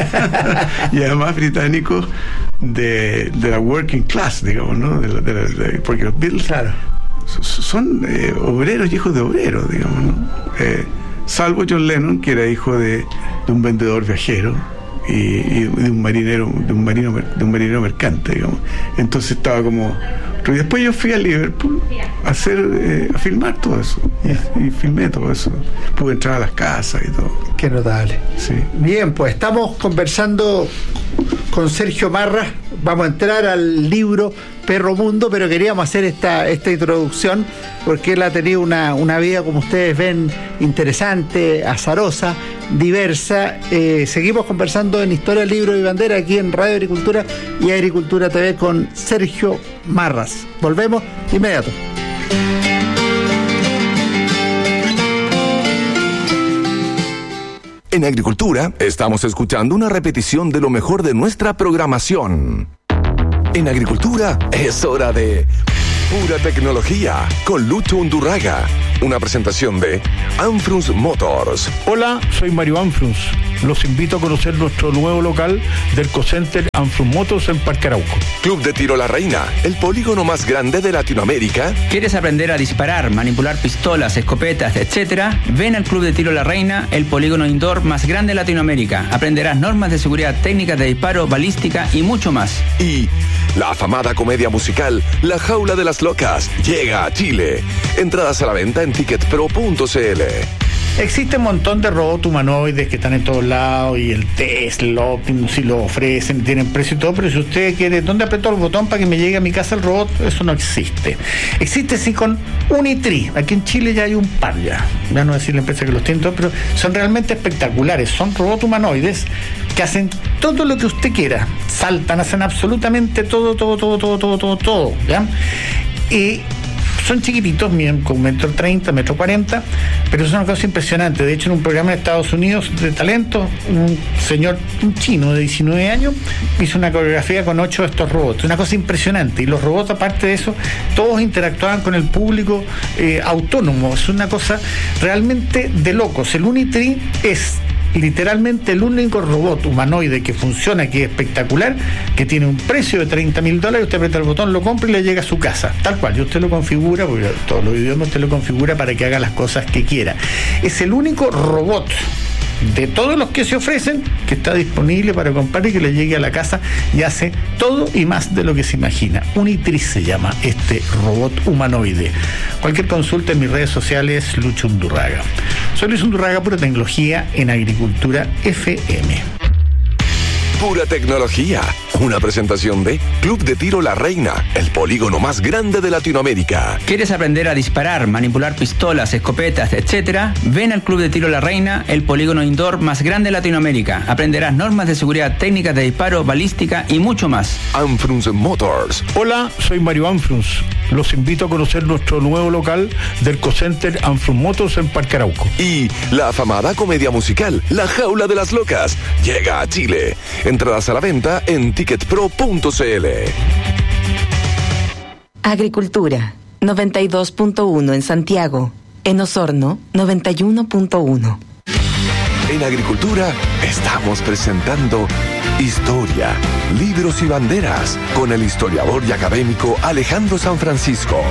Y además británicos de la working class, digamos, ¿no? Porque los Beatles, claro, son obreros y hijos de obreros, digamos, ¿no? Salvo John Lennon, que era hijo de un vendedor viajero, y de un marinero mercante, digamos. Entonces estaba como... Pero después yo fui a Liverpool a filmar todo eso, y filmé todo eso. Pude entrar a las casas y todo. Qué notable. Sí. Bien, pues estamos conversando con Sergio Marras. Vamos a entrar al libro Perro Mundo, pero queríamos hacer esta introducción porque él ha tenido una vida, como ustedes ven, interesante, azarosa, diversa. Seguimos conversando en Historia, Libro y Bandera aquí en Radio Agricultura y Agricultura TV con Sergio Marras. Volvemos de inmediato. En Agricultura estamos escuchando una repetición de lo mejor de nuestra programación. En Agricultura es hora de Pura Tecnología con Lucho Undurraga. Una presentación de Anfrunz Motors. Hola, soy Mario Anfrunz. Los invito a conocer nuestro nuevo local del Cocenter Anfrunz Motors en Parque Arauco. Club de Tiro La Reina, el polígono más grande de Latinoamérica. ¿Quieres aprender a disparar, manipular pistolas, escopetas, etcétera? Ven al Club de Tiro La Reina, el polígono indoor más grande de Latinoamérica. Aprenderás normas de seguridad, técnicas de disparo, balística y mucho más. Y la afamada comedia musical La Jaula de las Locas llega a Chile. Entradas a la venta en ticketpro.cl. Existe un montón de robots humanoides que están en todos lados, y el Tesla, Optimus, si lo ofrecen, tienen precio y todo, pero si usted quiere, ¿dónde aprieto el botón para que me llegue a mi casa el robot? Eso no existe. Existe sí con Unitree. Aquí en Chile ya hay un par ya no voy a decir la empresa que los tiene todos, pero son realmente espectaculares. Son robots humanoides que hacen todo lo que usted quiera. Saltan, hacen absolutamente todo, ¿ya? Y son chiquititos, miden con 1,30 m, 1,40 m, pero es una cosa impresionante. De hecho, en un programa en Estados Unidos de talento, un chino de 19 años hizo una coreografía con 8 de estos robots. Una cosa impresionante. Y los robots, aparte de eso, todos interactuaban con el público autónomo. Es una cosa realmente de locos. El Unitree es literalmente el único robot humanoide que funciona, que es espectacular, que tiene un precio de $30,000. Usted aprieta el botón, lo compra y le llega a su casa, tal cual, y usted lo configura, porque todos los idiomas usted lo configura para que haga las cosas que quiera. Es el único robot de todos los que se ofrecen que está disponible para comprar y que le llegue a la casa, y hace todo y más de lo que se imagina. Unitree se llama este robot humanoide. Cualquier consulta en mis redes sociales, Lucho Undurraga. Soy Luis Undurraga, Pura Tecnología en Agricultura FM. Pura Tecnología, una presentación de Club de Tiro La Reina, el polígono más grande de Latinoamérica. ¿Quieres aprender a disparar, manipular pistolas, escopetas, etcétera? Ven al Club de Tiro La Reina, el polígono indoor más grande de Latinoamérica. Aprenderás normas de seguridad, técnicas de disparo, balística y mucho más. Anfrunz Motors. Hola, soy Mario Anfrunz. Los invito a conocer nuestro nuevo local del Cocenter Anfrunz Motors en Parque Arauco. Y la afamada comedia musical La Jaula de las Locas llega a Chile. Entradas a la venta en ticketpro.cl. Agricultura 92.1 en Santiago. En Osorno 91.1. En Agricultura estamos presentando Historia, Libros y Banderas con el historiador y académico Alejandro San Francisco.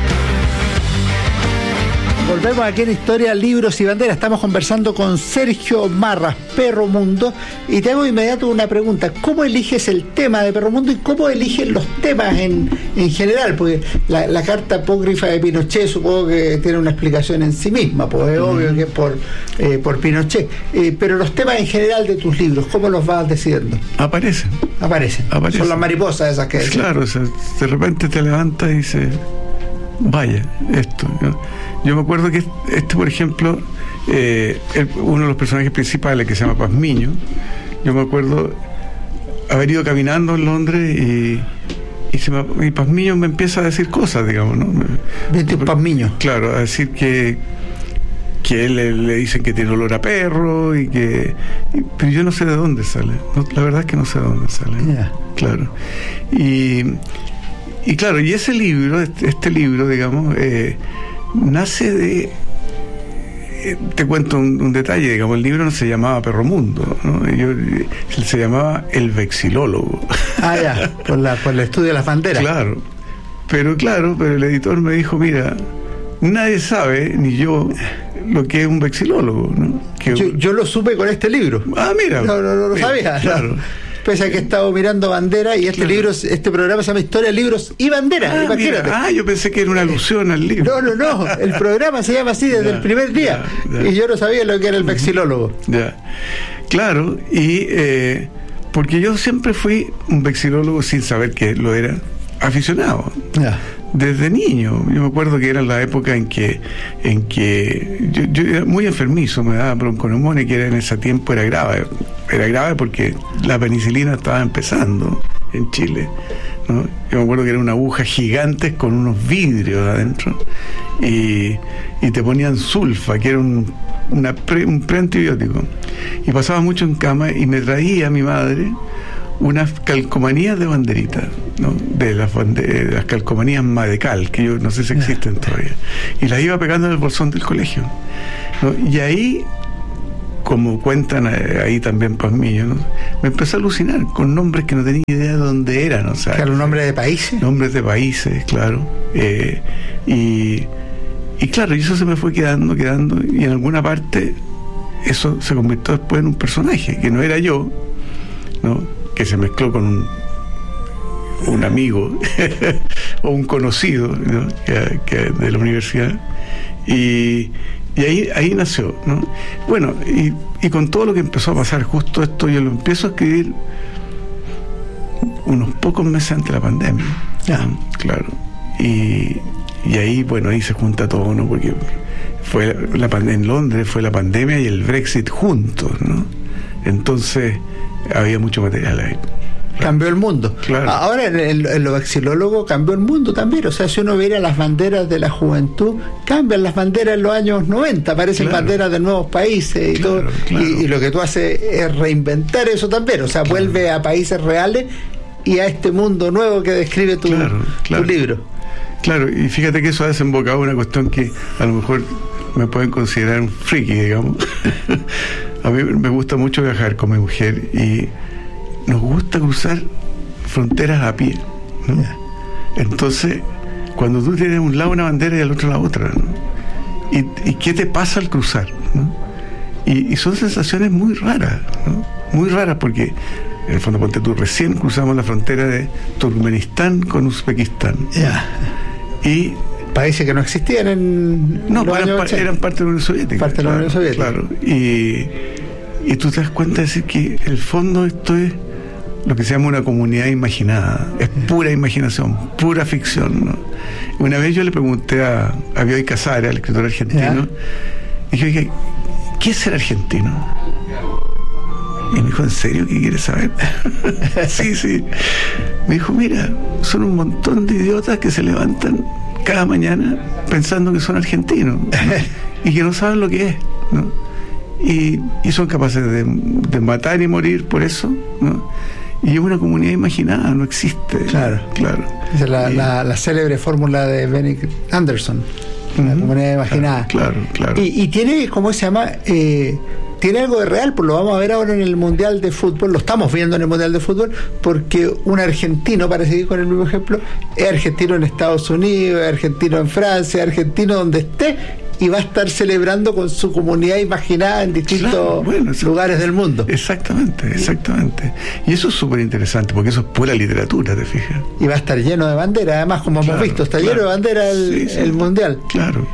Volvemos aquí en Historia, Libros y Banderas. Estamos conversando con Sergio Marras, Perro Mundo, y te hago de inmediato una pregunta. ¿Cómo eliges el tema de Perro Mundo y cómo eliges los temas en general? Porque la carta apócrifa de Pinochet supongo que tiene una explicación en sí misma, pues es obvio que es por Pinochet. Pero los temas en general de tus libros, ¿cómo los vas decidiendo? Aparecen. Son las mariposas esas que... Claro, o sea, de repente te levantas y dices, vaya, esto, ¿no? Yo me acuerdo que por ejemplo, uno de los personajes principales, que se llama Pazmiño, yo me acuerdo haber ido caminando en Londres y Pazmiño me empieza a decir cosas, digamos, ¿no? Pazmiño. Claro, a decir que él le dicen que tiene olor a perro pero yo no sé de dónde sale. No, la verdad es que no sé de dónde sale. Yeah. Claro. Y claro, y ese libro, este libro, digamos, nace de... te cuento un detalle, digamos, el libro no se llamaba Perro Mundo, ¿no? Se llamaba El Vexilólogo. Ah, ya, por el estudio de las banderas. Claro, pero el editor me dijo, mira, nadie sabe, ni yo, lo que es un vexilólogo, ¿no? Yo lo supe con este libro. Mira. No lo sabía. Claro. Pese a que he estado mirando bandera y libro, este programa se llama Historia, Libros y Banderas. Yo pensé que era una alusión al libro. No. El programa se llama así desde el primer día. Y yo no sabía lo que era el vexilólogo. Claro, y porque yo siempre fui un vexilólogo sin saber que lo era, aficionado. Desde niño. Yo me acuerdo que era la época en que yo era muy enfermizo, me daba bronconeumonía, que en ese tiempo era grave. Era grave porque la penicilina estaba empezando en Chile, ¿no? Yo me acuerdo que era una aguja gigante con unos vidrios adentro y te ponían sulfa, que era un preantibiótico. Y pasaba mucho en cama y me traía mi madre unas calcomanías de banderitas, ¿no? De las calcomanías Madecal, que yo no sé si existen todavía, y las iba pegando en el bolsón del colegio, ¿no? Y ahí, como cuentan ahí también Pazmiño, ¿no? Me empecé a alucinar con nombres que no tenía idea de dónde eran, o sea, ¿los nombres de países? Nombres de países, claro. Y claro, y eso se me fue quedando, y en alguna parte eso se convirtió después en un personaje, que no era yo, ¿no? Que se mezcló con un amigo o un conocido, ¿no? que de la universidad, y ahí nació, ¿no? Bueno, y con todo lo que empezó a pasar, justo esto yo lo empiezo a escribir unos pocos meses antes de la pandemia, ¿no? Claro, y ahí, bueno, ahí se junta todo, ¿no? Porque fue en Londres fue la pandemia y el Brexit juntos, ¿no? Entonces había mucho material ahí. Cambió el mundo. Claro. Ahora en lo vexilólogo cambió el mundo también. O sea, si uno viera las banderas de la juventud, cambian las banderas en los años 90, aparecen banderas de nuevos países y todo. Y lo que tú haces es reinventar eso también. O sea, vuelve a países reales y a este mundo nuevo que describe tu libro. Claro, y fíjate que eso ha desembocado una cuestión que a lo mejor me pueden considerar un friki, digamos. A mí me gusta mucho viajar con mi mujer y nos gusta cruzar fronteras a pie, ¿no? Entonces, cuando tú tienes un lado una bandera y al otro la otra, ¿no? ¿Y qué te pasa al cruzar, ¿no? Y son sensaciones muy raras, ¿no? Muy raras porque, en el fondo, ponte tú, recién cruzamos la frontera de Turkmenistán con Uzbekistán. Y países que no existían eran parte de la Unión Soviética. Claro. Y tú te das cuenta de decir que el fondo esto es lo que se llama una comunidad imaginada, es pura imaginación, pura ficción, ¿no? Una vez yo le pregunté a Bioy Casares, al escritor argentino, y dije, ¿qué es ser argentino? Y me dijo, ¿en serio qué quieres saber? Sí. Me dijo, mira, son un montón de idiotas que se levantan cada mañana pensando que son argentinos, ¿no? Y que no saben lo que es, ¿no? Y son capaces de matar y morir por eso, ¿no? Y es una comunidad imaginada, no existe. Claro. Esa es la célebre fórmula de Benedict Anderson, la comunidad imaginada. Claro. Y tiene, ¿cómo se llama? Tiene algo de real, pues lo vamos a ver ahora en el Mundial de Fútbol, lo estamos viendo en el Mundial de Fútbol, porque un argentino, para seguir con el mismo ejemplo, es argentino en Estados Unidos, es argentino en Francia, es argentino donde esté, y va a estar celebrando con su comunidad imaginada en distintos lugares del mundo. Exactamente. Y eso es súper interesante, porque eso es pura literatura, ¿te fijas? Y va a estar lleno de banderas, además, como hemos visto, está lleno de banderas el Mundial. Claro.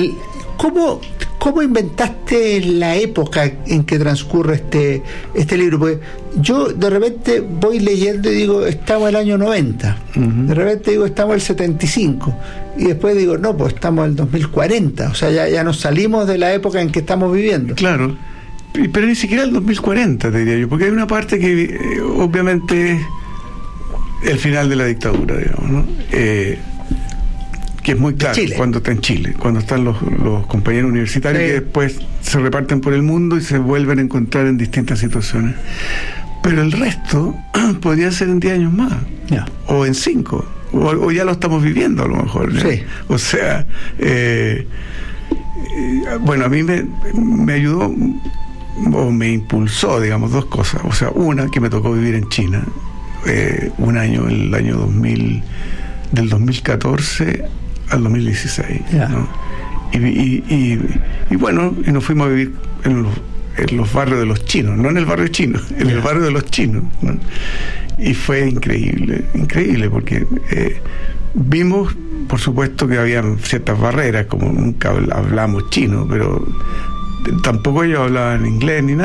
¿Cómo inventaste la época en que transcurre este libro? Porque yo de repente voy leyendo y digo, estamos en el año 90, de repente digo, estamos en el 75, y después digo, no, pues estamos en el 2040, o sea, ya nos salimos de la época en que estamos viviendo. Claro, pero ni siquiera el 2040, te diría yo, porque hay una parte que obviamente es el final de la dictadura, digamos, ¿no? Que es muy claro cuando está en Chile, cuando están los compañeros universitarios que después se reparten por el mundo y se vuelven a encontrar en distintas situaciones. Pero el resto podría ser en 10 años más, o en 5, o ya lo estamos viviendo a lo mejor, ¿no? O sea, bueno, a mí me ayudó o me impulsó, digamos, dos cosas. O sea, una, que me tocó vivir en China un año, el año 2000, del 2014 al 2016, ¿no? Y bueno, y nos fuimos a vivir en los barrios de los chinos, no en el barrio chino, en el barrio de los chinos, ¿no? Y fue increíble, porque vimos, por supuesto, que habían ciertas barreras, como nunca hablamos chino, pero tampoco ellos hablaban inglés ni nada.